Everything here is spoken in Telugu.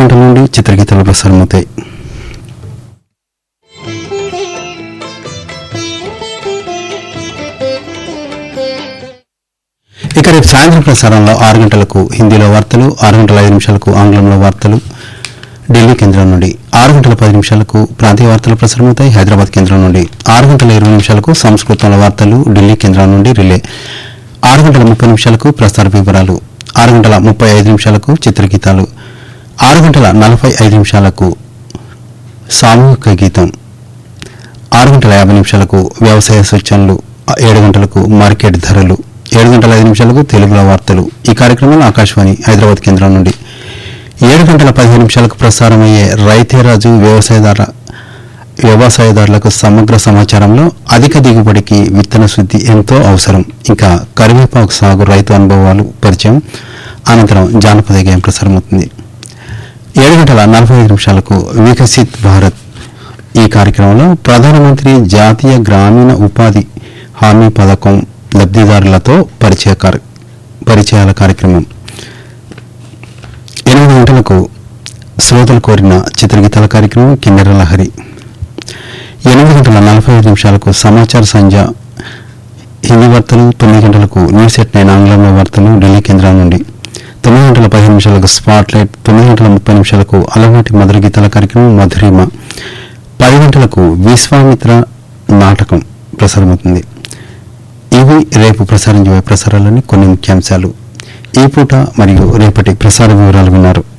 గంటల నుండి చిత్రగీతాలు ప్రసారమవుతాయి. ఇక రేపు సాయంత్రం ప్రసారంలో 6 గంటలకు హిందీలో వార్తలు, 6 గంటల 5 నిమిషాలకు ఆంగ్లంలో వార్తలు ఢిల్లీ కేంద్రం నుండి, 6 గంటల 10 నిమిషాలకు ప్రాంతీయ వార్తలు ప్రసారమవుతాయి హైదరాబాద్ కేంద్రం నుండి, 6 గంటల 20 నిమిషాలకు సంస్కృతంలో వార్తలు ఢిల్లీ కేంద్రం నుండి రిలే, 6 గంటల 30 నిమిషాలకు ప్రసార వివరాలు, 6 గంటల 35 నిమిషాలకు చిత్రగీతాలు, 6 గంటల 45 నిమిషాలకు సామూహిక గీతం, 6 గంటల 50 నిమిషాలకు వ్యవసాయ సూచనలు, 7 గంటలకు మార్కెట్ ధరలు, 7 గంటల 5 నిమిషాలకు తెలుగులో వార్తలు. ఈ కార్యక్రమంలో ఆకాశవాణి హైదరాబాద్ కేంద్రం నుండి 7 గంటల 15 నిమిషాలకు ప్రసారమయ్యే రైతే రాజు వ్యవసాయదారులకు సమగ్ర సమాచారంలో అధిక దిగుబడికి విత్తన శుద్ధి ఎంతో అవసరం, ఇంకా కరివేపాకు సాగు రైతు అనుభవాలు పరిచయం, అనంతరం జానపద గేయం ప్రసారమవుతుంది. 7 గంటల 45 నిమిషాలకు వికసిత్ భారత్. ఈ కార్యక్రమంలో ప్రధానమంత్రి జాతీయ గ్రామీణ ఉపాధి హామీ పథకం లబ్ధిదారులతో పరిచయాల కార్యక్రమం. 8 గంటలకు శ్రోతలు కోరిన చిత్రగీతాల కార్యక్రమం కిన్నెర లహరి. 8 గంటల 45 నిమిషాలకు సమాచార సంధ్య హిందీ వార్తలు, 9 గంటలకు న్యూస్ ఎట్ 9 ఆంగ్లంలో వార్తలు ఢిల్లీ కేంద్రం నుండి, 9 గంటల 15 నిమిషాలకు స్పాట్ లైట్, 9 గంటల 30 నిమిషాలకు అలనాటి మధుర గీతాల కార్యక్రమం మధురిమ, 10 గంటలకు విశ్వామిత్ర నాటకం ప్రసారమవుతుంది. ఇవి రేపు ప్రసారం చేయబోయే ప్రసారాలని కొన్ని ముఖ్యాంశాలు. ఈ పూట మరియు రేపటి ప్రసార వివరాలు విన్నారు.